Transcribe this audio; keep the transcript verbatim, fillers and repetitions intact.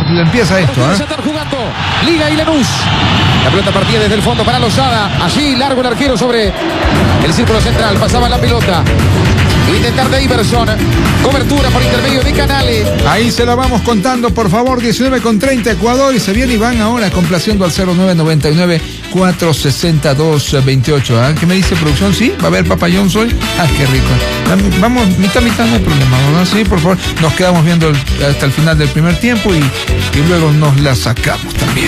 empieza esto, ¿eh? Jugando Liga y Lanús. La pelota partía desde el fondo para Lozada. Allí largo el arquero sobre el círculo central. Pasaba la pelota. Intentar de Iverson. Cobertura por intermedio de Canales. Ahí se la vamos contando, por favor. diecinueve con treinta Ecuador. Y se viene Iván ahora complaciendo al cero nueve noventa y nueve cuatro sesenta dos veintiocho. ¿Ah? ¿Qué me dice producción? Sí, va a haber papayón hoy. Ah, qué rico. Vamos, mitad, mitad, no hay problema, ¿no? Sí, por favor. Nos quedamos viendo el, hasta el final del primer tiempo y, y luego nos la sacamos también.